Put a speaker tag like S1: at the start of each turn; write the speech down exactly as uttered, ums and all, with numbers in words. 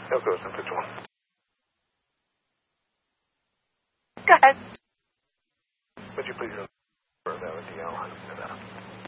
S1: Elko, seven six one.
S2: Go ahead.
S1: Would you please remember that with the L?